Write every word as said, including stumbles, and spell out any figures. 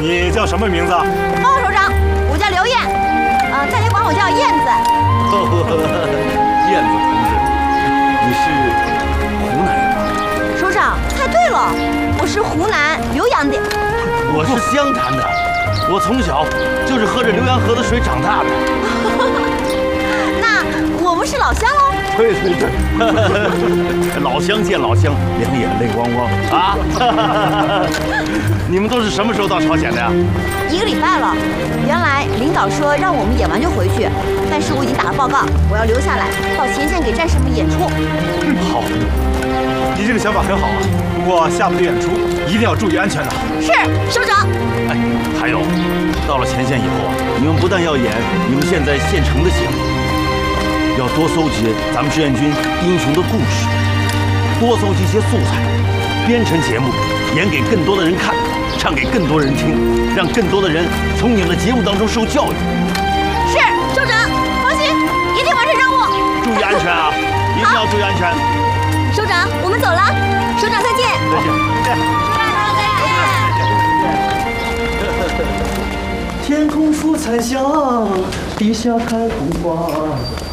你叫什么名字？ 报首长，我叫刘燕，呃，大家管我叫燕子。 燕子同志，你是湖南人吧？ 首长，猜对了，我是湖南浏阳的。 我是湘潭的，我从小就是喝着浏阳河的水长大的。 那我们是老乡喽。 对对对，老乡见老乡，两眼泪汪汪啊！你们都是什么时候到朝鲜的呀？ 一个礼拜了。原来领导说让我们演完就回去，但是我已经打了报告，我要留下来到前线给战士们演出。 好， 你这个想法很好啊，不过下部队演出一定要注意安全的。 是，首长。 哎，还有，到了前线以后啊，你们不但要演你们现在现成的节目，要多搜集咱们志愿军英雄的故事，多搜集一些素材，编成节目，演给更多的人看，唱给更多人听，让更多的人从你们的节目当中受教育。 是，首长，放心，一定完成任务。 注意安全啊，一定要注意安全。 首长，我们走了，首长再见。 再见。 首长再见。 天空出彩霞，地下开红花。